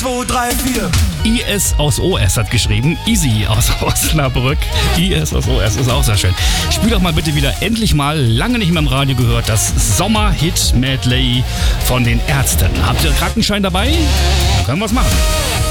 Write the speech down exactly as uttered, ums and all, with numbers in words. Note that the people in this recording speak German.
zwei, drei, vier. I S aus O S hat geschrieben. Easy aus Osnabrück. I S aus O S ist auch sehr schön. Spiel doch mal bitte wieder endlich mal, lange nicht mehr im Radio gehört, das Sommerhit-Medley von den Ärzten. Habt ihr Krankenschein dabei? Dann können wir es machen.